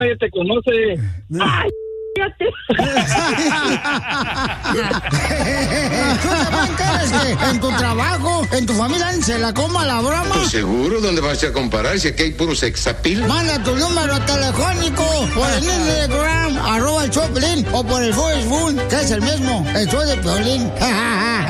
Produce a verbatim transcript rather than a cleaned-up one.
nadie te conoce. ¡Ay, fíjate! ¿Tú también quieres que en tu trabajo, en tu familia, se la coma la broma? Pues seguro, ¿dónde vas a comparar si aquí hay puro sexapil? Manda tu número telefónico por el Instagram, arroba el Choplin, o por el Facebook, que es el mismo, el show de Piolín.